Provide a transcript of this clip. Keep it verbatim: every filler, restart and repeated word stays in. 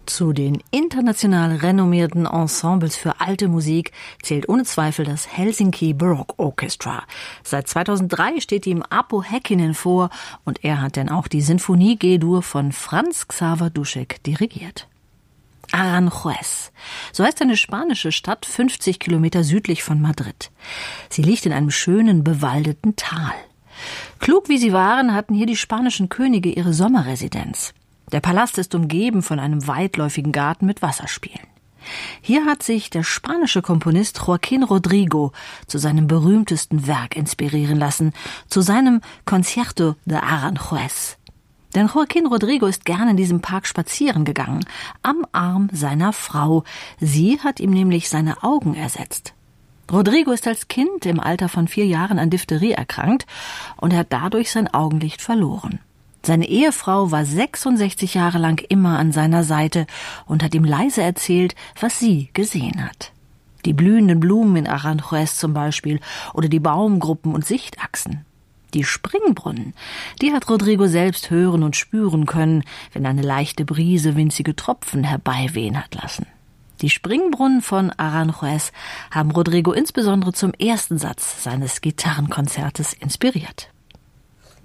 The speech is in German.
Zu den international renommierten Ensembles für alte Musik zählt ohne Zweifel das Helsinki Baroque Orchestra. Seit zweitausenddrei steht ihm Apo Häkkinen vor und er hat dann auch die Sinfonie G-Dur von Franz Xaver Dušek dirigiert. Aranjuez. So heißt eine spanische Stadt fünfzig Kilometer südlich von Madrid. Sie liegt in einem schönen, bewaldeten Tal. Klug wie sie waren, hatten hier die spanischen Könige ihre Sommerresidenz. Der Palast ist umgeben von einem weitläufigen Garten mit Wasserspielen. Hier hat sich der spanische Komponist Joaquín Rodrigo zu seinem berühmtesten Werk inspirieren lassen, zu seinem Concierto de Aranjuez. Denn Joaquín Rodrigo ist gerne in diesem Park spazieren gegangen, am Arm seiner Frau. Sie hat ihm nämlich seine Augen ersetzt. Rodrigo ist als Kind im Alter von vier Jahren an Diphtherie erkrankt und er hat dadurch sein Augenlicht verloren. Seine Ehefrau war sechsundsechzig Jahre lang immer an seiner Seite und hat ihm leise erzählt, was sie gesehen hat. Die blühenden Blumen in Aranjuez zum Beispiel oder die Baumgruppen und Sichtachsen. Die Springbrunnen, die hat Rodrigo selbst hören und spüren können, wenn eine leichte Brise winzige Tropfen herbeiwehen hat lassen. Die Springbrunnen von Aranjuez haben Rodrigo insbesondere zum ersten Satz seines Gitarrenkonzertes inspiriert.